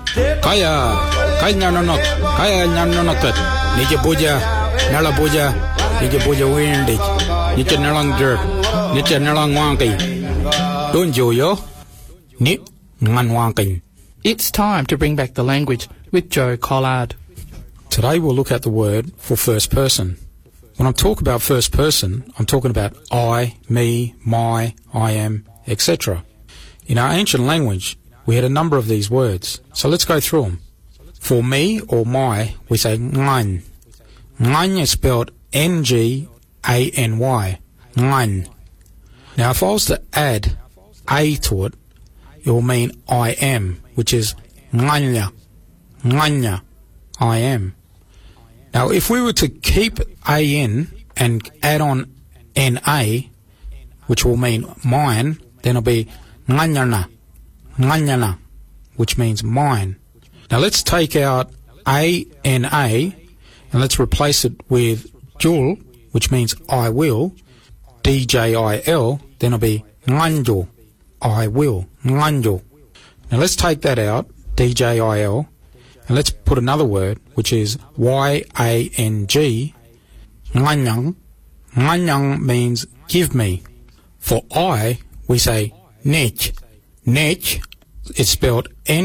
Kaya nyanonok, kaya nyanonokot. Nije puja, nala puja, nije puja windig. Nije nalang jerk, nije nalang wangki. Don't yo, ni ngan wangki. It's time to bring back the language with Joe Collard. Today we'll look at the word for first person. When I talk about first person, I'm talking about I, me, my, I am, etc. In our ancient language, we had a number of these words. So let's go through them. For me or my, we say ngan. Ngan is spelled N-G-A-N-Y. Ngan. Now if I was to add A to it, it will mean I am, which is nganya. Nganya. I am. Now if we were to keep A-N and add on N-A, which will mean mine, then it'll be nganyana. Nganyana, which means mine. Now let's take out A-N-A and let's replace it with jul, which means I will, D-J-I-L, then it'll be nganjo, I will, nganjo. Now let's take that out, D-J-I-L, and let's put another word, which is Y-A-N-G, nganyang. Nganyang means give me. For I, we say nech. Nech is spelled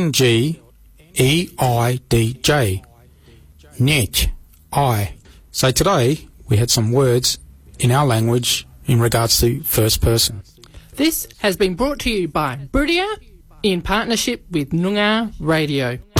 N-G-E-I-D-J. Nech, I. So today we had some words in our language in regards to first person. This has been brought to you by Brudia in partnership with Noongar Radio.